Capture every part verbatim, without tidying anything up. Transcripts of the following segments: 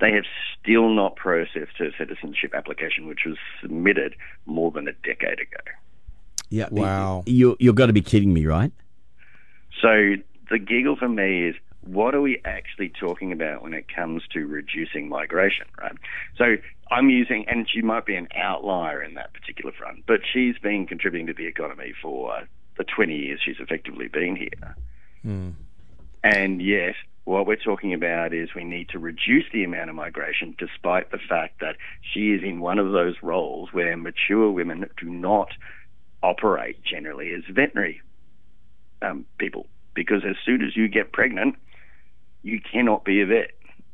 They have still not processed her citizenship application, which was submitted more than a decade ago. Yeah. Wow. You, you've got to be kidding me, right? So the giggle for me is, what are we actually talking about when it comes to reducing migration, right? So I'm using, and she might be an outlier in that particular front, but she's been contributing to the economy for the twenty years she's effectively been here. Mm. And yes, what we're talking about is we need to reduce the amount of migration, despite the fact that she is in one of those roles where mature women do not operate generally as veterinary um, people. Because as soon as you get pregnant, you cannot be a vet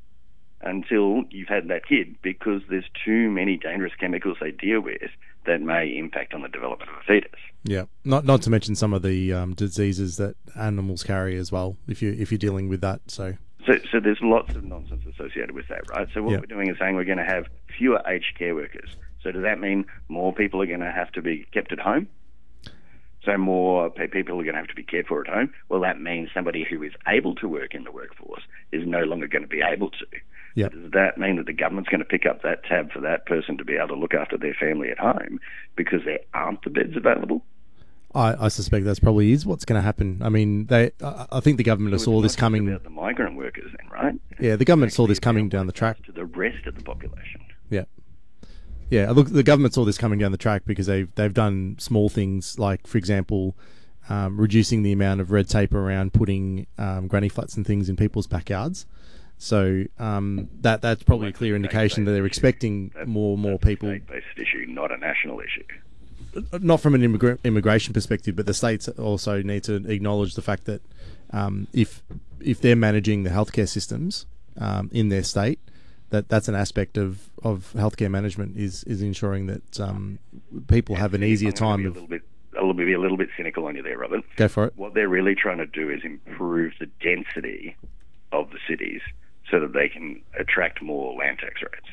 until you've had that kid, because there's too many dangerous chemicals they deal with that may impact on the development of a fetus. Yeah, not not to mention some of the um, diseases that animals carry as well, if you if you're dealing with that. So, so, so there's lots of nonsense associated with that, right? So what yeah. we're doing is saying we're going to have fewer aged care workers. So does that mean more people are going to have to be kept at home? So more people are going to have to be cared for at home? Well, that means somebody who is able to work in the workforce is no longer going to be able to. Yep. Does that mean that the government's going to pick up that tab for that person to be able to look after their family at home because there aren't the beds available? I, I suspect that's probably is what's going to happen. I mean, they. I, I think the government So saw it's this not just coming. about the migrant workers, then, right? Yeah, the government saw this Actually, coming about down the what track. happens to the rest of the population. Yeah. Yeah, look, the government saw this coming down the track because they've they've done small things like, for example, um, reducing the amount of red tape around putting um, granny flats and things in people's backyards. So um, that that's probably Well, a that's clear a indication that they're state-based expecting issue. more more That's people. a state-based issue, not a national issue. Not from an immigra- immigration perspective, but the states also need to acknowledge the fact that um, if if they're managing the healthcare systems um, in their state, that that's an aspect of, of healthcare management is is ensuring that um, people have an easier I'm gonna time be a of. little bit, I'll be a little bit cynical on you there, Robert. Go for it. What they're really trying to do is improve the density of the cities so that they can attract more land tax rates.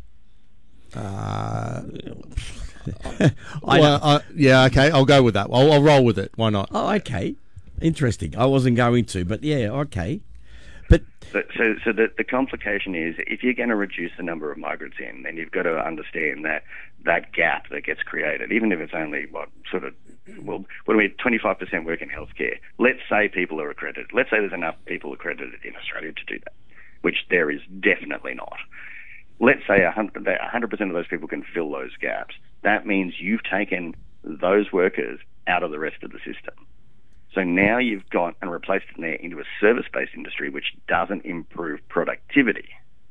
Uh, I well, uh, yeah, okay, I'll go with that. I'll, I'll roll with it. Why not? Oh, okay. Interesting. I wasn't going to, but yeah, okay. But So, so, so the, the complication is, if you're going to reduce the number of migrants in, then you've got to understand that that gap that gets created, even if it's only, what, sort of, well, what do we, twenty-five percent work in healthcare. Let's say people are accredited. Let's say there's enough people accredited in Australia to do that, which there is definitely not. Let's say one hundred percent of those people can fill those gaps. That means you've taken those workers out of the rest of the system. So now you've got and replaced it there into a service-based industry, which doesn't improve productivity.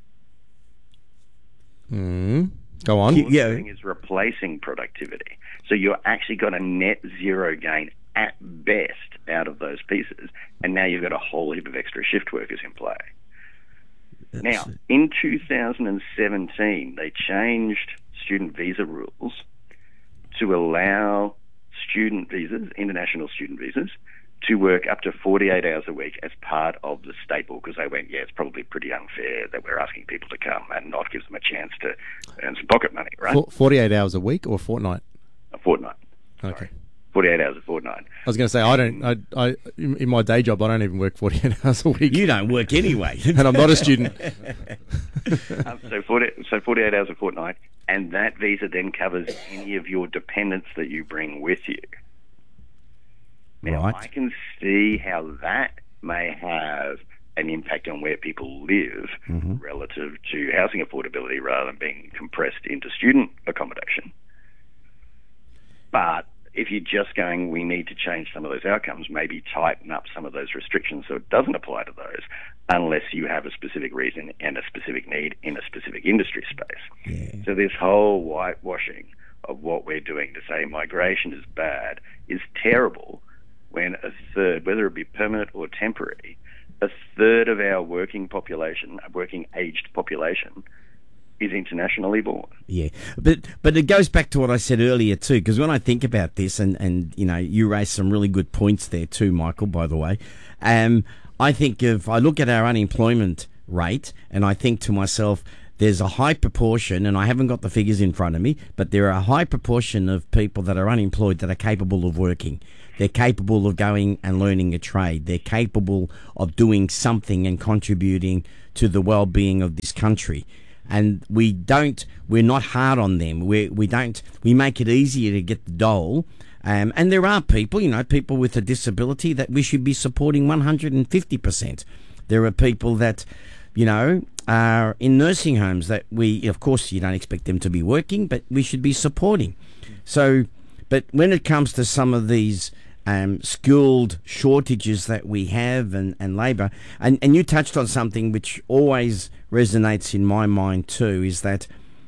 Mm. Go on. You- What you're Yeah. doing is replacing productivity. So you're actually got a net zero gain at best out of those pieces, and now you've got a whole heap of extra shift workers in play. Now, in two thousand seventeen, they changed student visa rules to allow student visas, international student visas, to work up to forty-eight hours a week as part of the staple, because they went, yeah, it's probably pretty unfair that we're asking people to come and not give them a chance to earn some pocket money, right? For, forty-eight hours a week or a fortnight? A fortnight. Okay. forty-eight hours a fortnight. I was going to say, I don't, I, I, in in my day job, I don't even work forty-eight hours a week. you don't work anyway. And I'm not a student. Um, so, forty, so forty-eight hours a fortnight, and that visa then covers any of your dependents that you bring with you. Now, Right. I can see how that may have an impact on where people live Mm-hmm. relative to housing affordability rather than being compressed into student accommodation. But if you're just going, we need to change some of those outcomes, maybe tighten up some of those restrictions so it doesn't apply to those unless you have a specific reason and a specific need in a specific industry space. Yeah. So this whole whitewashing of what we're doing to say migration is bad is terrible when a third, whether it be permanent or temporary, a third of our working population, a working aged population, is internationally born. Yeah, but but it goes back to what I said earlier too, because when I think about this, and, and you know, you raised some really good points there too, Michael, by the way. Um, I think if I look at our unemployment rate, and I think to myself, there's a high proportion, and I haven't got the figures in front of me, but there are a high proportion of people that are unemployed that are capable of working. They're capable of going and learning a trade. They're capable of doing something and contributing to the well-being of this country. And we don't, we're not hard on them. We we don't, we make it easier to get the dole. Um, and there are people, you know, people with a disability that we should be supporting one hundred fifty percent. There are people that, you know, are in nursing homes that we, of course, you don't expect them to be working, but we should be supporting. So, but when it comes to some of these um, skilled shortages that we have and, and labour, and, and you touched on something which always resonates in my mind too, is that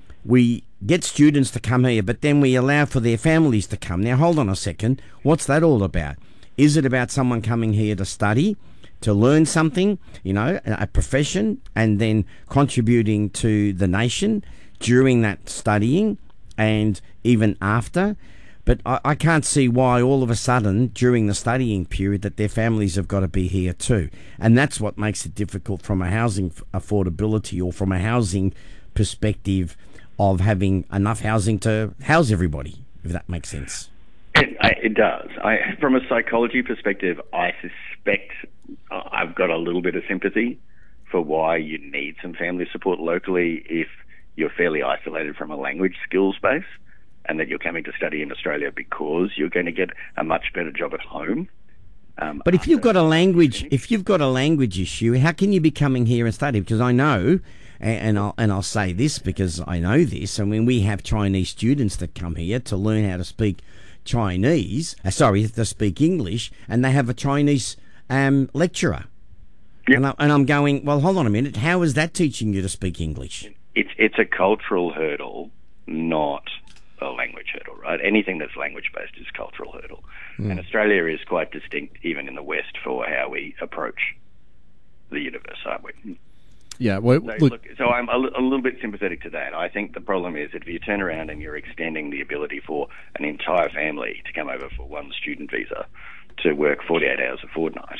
we get students to come here, but then we allow for their families to come. Now, hold on a second. What's that all about? Is it about someone coming here to study, to learn something, you know, a profession, and then contributing to the nation during that studying and even after? But I, I can't see why all of a sudden during the studying period that their families have got to be here too. And that's what makes it difficult from a housing affordability or from a housing perspective of having enough housing to house everybody, if that makes sense. It, I, it does. I, from a psychology perspective, I suspect uh, I've got a little bit of sympathy for why you need some family support locally if you're fairly isolated from a language skills base, and that you're coming to study in Australia because you're going to get a much better job at home. Um, but if you've got a language, if you've got a language issue, how can you be coming here and study? Because I know, and, and I'll and I'll say this because I know this. I mean, we have Chinese students that come here to learn how to speak Chinese. Uh, sorry, to speak English, and they have a Chinese um, lecturer. Yep. And, I, and I'm going, well, hold on a minute. How is that teaching you to speak English? It's it's a cultural hurdle, not a language hurdle, right? Anything that's language-based is cultural hurdle. Mm. And Australia is quite distinct, even in the West, for how we approach the universe, aren't we? Yeah, well, so, look, look, so I'm a, a little bit sympathetic to that. I think the problem is that if you turn around and you're extending the ability for an entire family to come over for one student visa to work forty-eight hours a fortnight,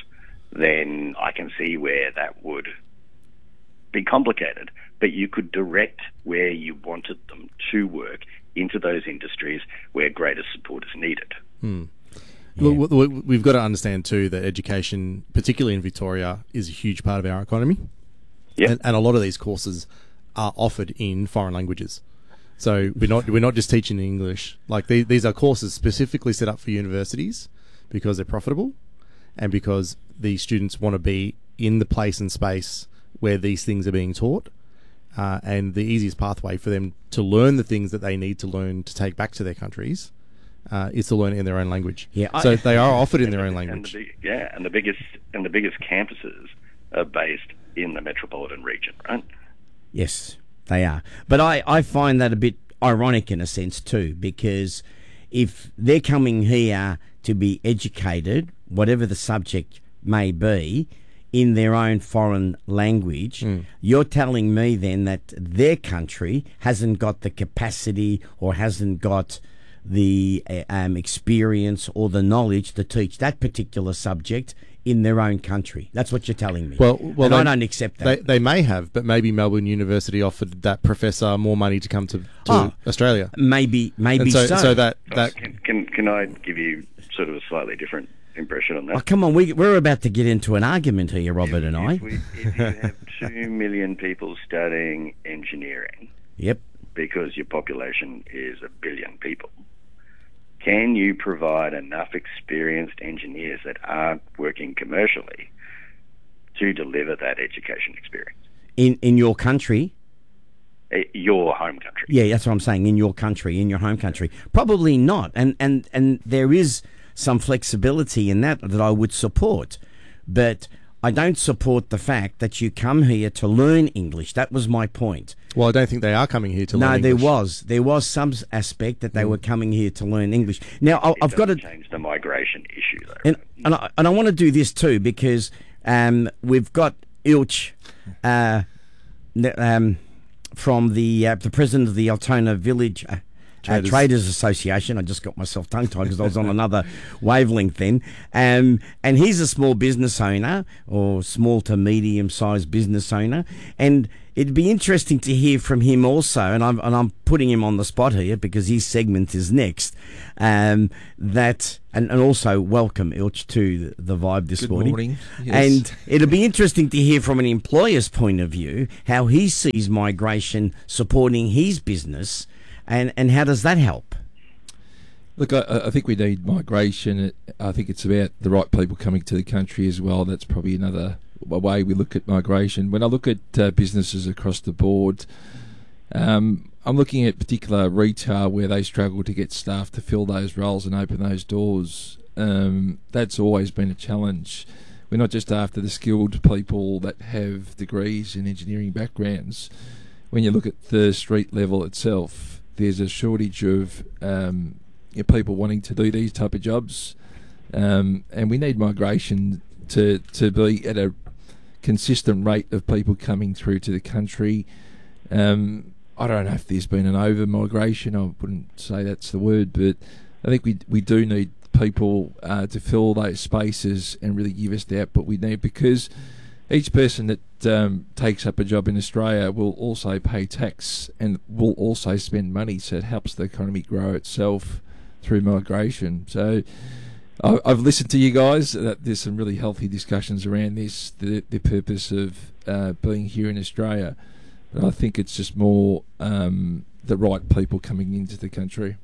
then I can see where that would be complicated. But you could direct where you wanted them to work into those industries where greater support is needed. Hmm. Yeah. Look, we've got to understand too that education, particularly in Victoria, is a huge part of our economy. Yep. And, and a lot of these courses are offered in foreign languages. So we're not we're not just teaching English. Like these, these are courses specifically set up for universities because they're profitable and because these students want to be in the place and space where these things are being taught. Uh, and the easiest pathway for them to learn the things that they need to learn to take back to their countries uh, is to learn it in their own language. Yeah, I, so they are offered in their own language. And the, yeah, and the biggest and the biggest campuses are based in the metropolitan region, right? Yes, they are. But I, I find that a bit ironic in a sense too, because if they're coming here to be educated, whatever the subject may be, in their own foreign language, mm. you're telling me then that their country hasn't got the capacity or hasn't got the uh, um, experience or the knowledge to teach that particular subject in their own country. That's what you're telling me. Well, well and they, I don't accept that. They, they may have, but maybe Melbourne University offered that professor more money to come to, to oh, Australia. Maybe, maybe so, so. So that, that can, can can I give you sort of a slightly different impression on that? Oh, come on, we, we're about to get into an argument here, Robert if, and if I. We, if you have two million people studying engineering, yep, because your population is a billion people, can you provide enough experienced engineers that aren't working commercially to deliver that education experience? In in your country? Your home country. Yeah, that's what I'm saying, in your country, in your home country. Probably not. And, and, and there is some flexibility in that that I would support. But I don't support the fact that you come here to learn English. That was my point. Well, I don't think they are coming here to no, learn English. No, there was. There was some aspect that they mm. were coming here to learn English. Now, I, I've got to change the migration issue, though. And, and, I, and I want to do this too, because um, we've got Ilch uh, um, from the uh, the president of the Altona Village uh, Traders. Uh, Traders Association. I just got myself tongue-tied because I was on another wavelength then. Um, and he's a small business owner, or small to medium-sized business owner. And it'd be interesting to hear from him also, and I'm and I'm putting him on the spot here because his segment is next. Um, that and, and also welcome Ilch to the, the Vibe this Good morning. morning. Yes. And it'll be interesting to hear from an employer's point of view how he sees migration supporting his business, and and how does that help? Look, I, I think we need migration. I think it's about the right people coming to the country as well. That's probably another way we look at migration. When I look at uh, businesses across the board, um, I'm looking at particular retail where they struggle to get staff to fill those roles and open those doors. Um, that's always been a challenge. We're not just after the skilled people that have degrees in engineering backgrounds. When you look at the street level itself, there's a shortage of um, you know, people wanting to do these type of jobs, um, and we need migration to to be at a consistent rate of people coming through to the country. Um, I don't know if there's been an over migration. I wouldn't say that's the word, but I think we we do need people uh, to fill those spaces and really give us the output we need, because each person that um, takes up a job in Australia will also pay tax and will also spend money, so it helps the economy grow itself through migration. So I- I've listened to you guys. That there's some really healthy discussions around this, the, the purpose of uh, being here in Australia. But I think it's just more um, the right people coming into the country.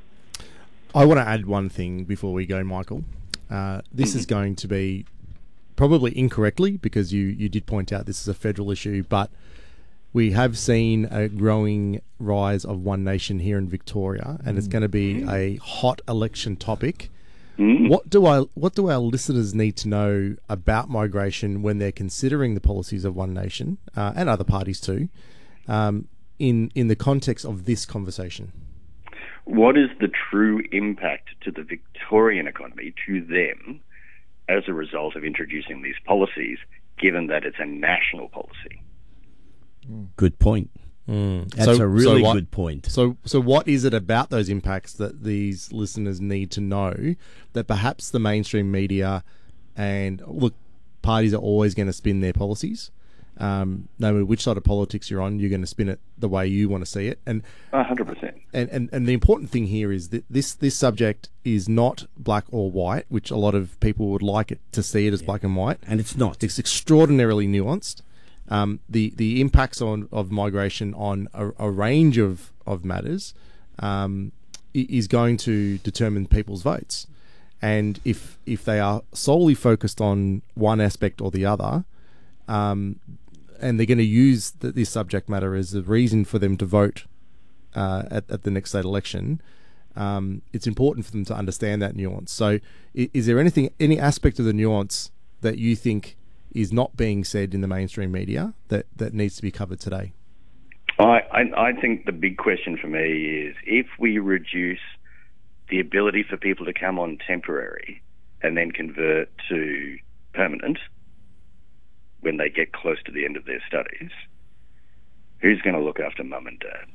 I want to add one thing before we go, Michael. Uh, this is going to be probably incorrectly, because you, you did point out this is a federal issue, but we have seen a growing rise of One Nation here in Victoria, and it's going to be a hot election topic. Mm. What do I? What do our listeners need to know about migration when they're considering the policies of One Nation uh, and other parties too, um, in in the context of this conversation? What is the true impact to the Victorian economy, to them, as a result of introducing these policies, given that it's a national policy? Good point. Mm. That's So- a really so what- good point. So, so what is it about those impacts that these listeners need to know that perhaps the mainstream media and look, parties are always going to spin their policies. Um, no matter which side of politics you're on, you're going to spin it the way you want to see it. And one hundred percent. and, and, and the important thing here is that this, this subject is not black or white, which a lot of people would like it to see it as black and white. And it's not. It's extraordinarily nuanced. Um, the the impacts on of migration on a, a range of of matters um, i- is going to determine people's votes, and if if they are solely focused on one aspect or the other, um, and they're going to use the, this subject matter as a reason for them to vote uh, at at the next state election, um, it's important for them to understand that nuance. So, is, is there anything any aspect of the nuance that you think is not being said in the mainstream media that, that needs to be covered today? I, I, I think the big question for me is, if we reduce the ability for people to come on temporary and then convert to permanent when they get close to the end of their studies, who's going to look after mum and dad?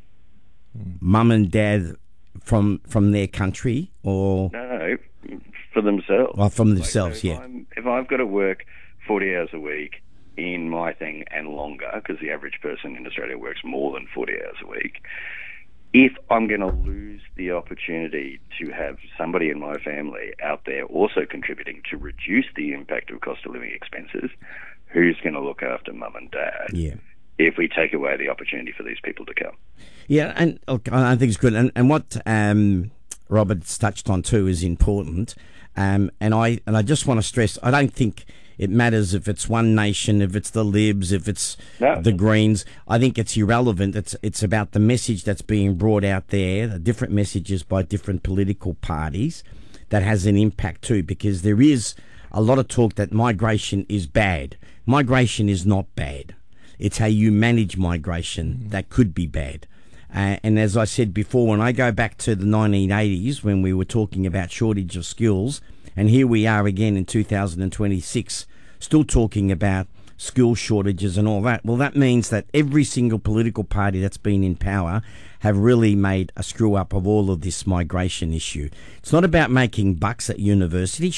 Mum and dad from from their country, or No, for themselves. well, from Like, themselves, so if yeah. I'm, if I've got to work forty hours a week in my thing and longer, because the average person in Australia works more than forty hours a week, if I'm going to lose the opportunity to have somebody in my family out there also contributing to reduce the impact of cost of living expenses, who's going to look after mum and dad? Yeah. If we take away the opportunity for these people to come. Yeah, and look, I think it's good. And, and what um, Robert's touched on too is important. Um, and I and I just want to stress, I don't think it matters if it's One Nation, if it's the Libs, if it's No. the Greens. I think it's irrelevant. It's it's about the message that's being brought out there, the different messages by different political parties that has an impact too, because there is a lot of talk that migration is bad. Migration is not bad. It's how you manage migration that could be bad. Uh, and as I said before, when I go back to the nineteen eighties, when we were talking about shortage of skills, and here we are again in two thousand twenty-six, still talking about skill shortages and all that. Well, that means that every single political party that's been in power have really made a screw up of all of this migration issue. It's not about making bucks at university. Sure,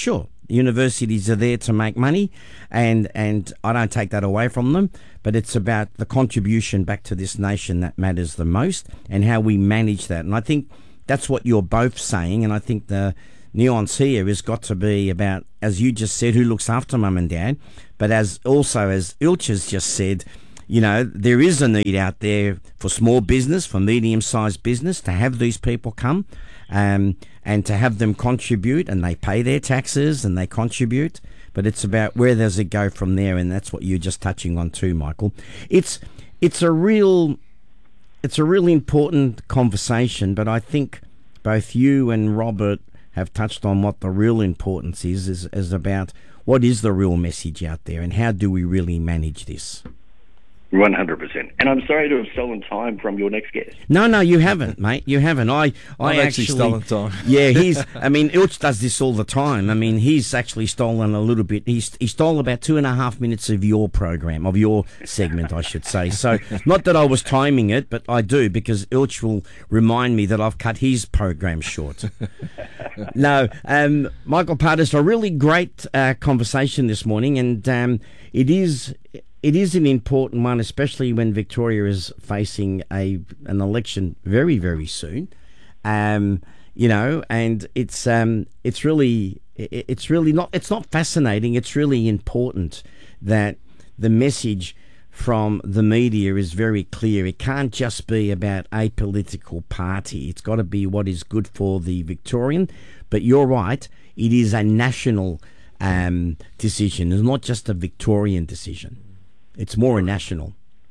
Universities are there to make money, and, and I don't take that away from them, but it's about the contribution back to this nation that matters the most and how we manage that. And I think that's what you're both saying, and I think the nuance here has got to be about, as you just said, who looks after mum and dad, but as also, as Ilch has just said, you know, there is a need out there for small business, for medium-sized business, to have these people come um, and to have them contribute, and they pay their taxes and they contribute. But it's about where does it go from there, and that's what you're just touching on too, Michael. It's it's a real it's a really important conversation, but I think both you and Robert have touched on what the real importance is, is, is about what is the real message out there and how do we really manage this. one hundred percent. And I'm sorry to have stolen time from your next guest. No, no, you haven't, mate. You haven't. I, I I've actually, actually stolen time. Yeah, he's. I mean, Ilch does this all the time. I mean, he's actually stolen a little bit. He's he stole about two and a half minutes of your program, of your segment, I should say. So, not that I was timing it, but I do, because Ilch will remind me that I've cut his program short. No, um, Michael Pardes, a really great uh, conversation this morning, and um, it is. It is an important one, especially when Victoria is facing a an election very, very soon. Um, you know, and it's um, it's really it's really not it's not fascinating. It's really important that the message from the media is very clear. It can't just be about a political party. It's got to be what is good for the Victorian. But you're right; it is a national um, decision. It's not just a Victorian decision. It's more a national.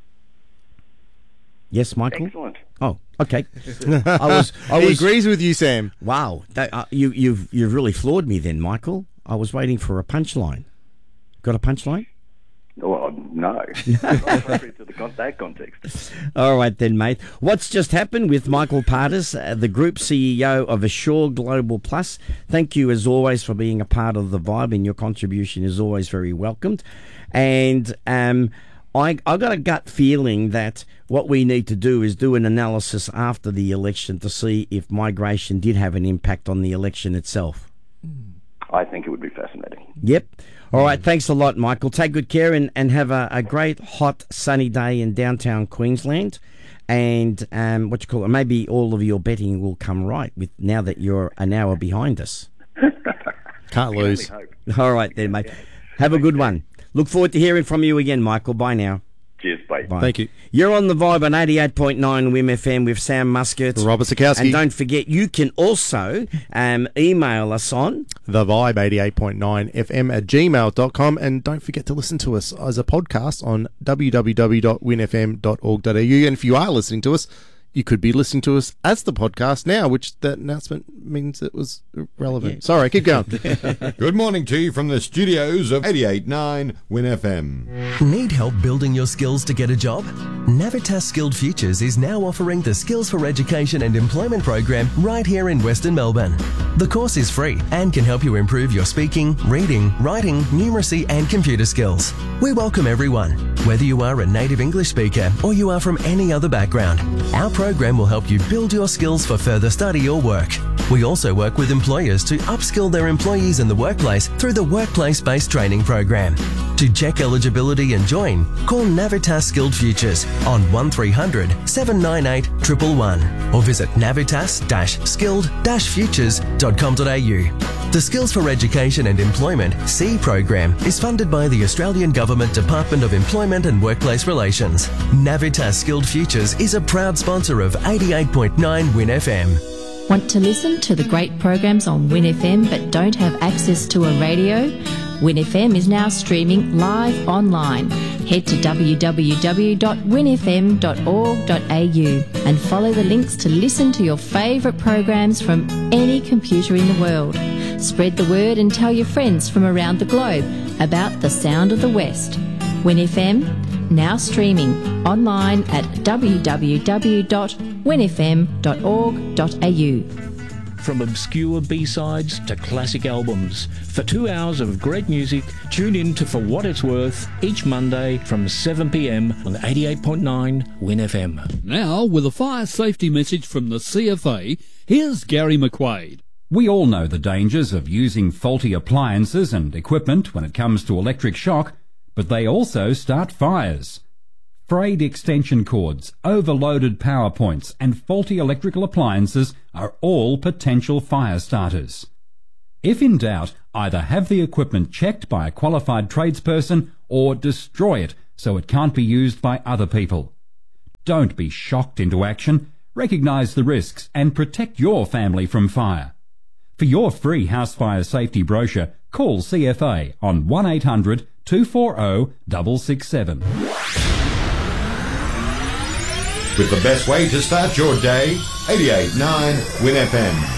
Yes, Michael? Excellent. Oh, okay. I was. I he was, agrees with you, Sam. Wow, that, uh, you, you've you've really floored me then, Michael. I was waiting for a punchline. Got a punchline? Oh, no. Not appropriate to the con- that context. All right then, mate. What's just happened with Michael Pardes, uh, the Group C E O of Assure Global Plus? Thank you, as always, for being a part of the vibe, and your contribution is always very welcomed. And um, I, I got a gut feeling that what we need to do is do an analysis after the election to see if migration did have an impact on the election itself. I think it would be fascinating. Yep. All right. Thanks a lot, Michael. Take good care and, and have a, a great, hot, sunny day in downtown Queensland. And um, what you call it, maybe all of your betting will come right with now that you're an hour behind us. Can't lose. All right then, mate. Have a good one. Look forward to hearing from you again, Michael. Bye now. Cheers, bye. Bye. Thank you. You're on the Vibe on eighty-eight point nine W I M F M with Sam Muscat. Robert Sikowski. And don't forget, you can also um, email us on The Vibe eighty-eight point nine F M at gmail dot com. And don't forget to listen to us as a podcast on w w w dot win f m dot org dot a u. And if you are listening to us, you could be listening to us as the podcast now, which that announcement means it was relevant. Yeah. Sorry, keep going. Good morning to you from the studios of eighty-eight point nine W I N F M. Need help building your skills to get a job? Navitas Skilled Futures is now offering the Skills for Education and Employment program right here in Western Melbourne. The course is free and can help you improve your speaking, reading, writing, numeracy and computer skills. We welcome everyone, whether you are a native English speaker or you are from any other background. Our program will help you build your skills for further study or work. We also work with employers to upskill their employees in the workplace through the Workplace-Based Training Program. To check eligibility and join, call Navitas Skilled Futures on one three hundred, seven nine eight, one one one or visit navitas dash skilled dash futures dot com dot a u. The Skills for Education and Employment C program is funded by the Australian Government Department of Employment and Workplace Relations. Navitas Skilled Futures is a proud sponsor of eighty-eight point nine W I N F M. Want to listen to the great programs on W I N F M but don't have access to a radio? W I N F M is now streaming live online. Head to w w w dot win f m dot org dot a u and follow the links to listen to your favourite programs from any computer in the world. Spread the word and tell your friends from around the globe about the sound of the West. W I N F M, now streaming online at w w w dot win f m dot org dot a u. From obscure B-sides to classic albums, for two hours of great music, tune in to For What It's Worth each Monday from seven p m on eighty-eight point nine W I N F M. Now, with a fire safety message from the C F A, here's Gary McQuaid. We all know the dangers of using faulty appliances and equipment when it comes to electric shock, but they also start fires. Frayed extension cords, overloaded power points, and faulty electrical appliances are all potential fire starters. If in doubt, either have the equipment checked by a qualified tradesperson or destroy it so it can't be used by other people. Don't be shocked into action. Recognise the risks and protect your family from fire. For your free house fire safety brochure, call C F A on one eight hundred two four zero six six seven. With the best way to start your day, eighty-eight point nine Win F M.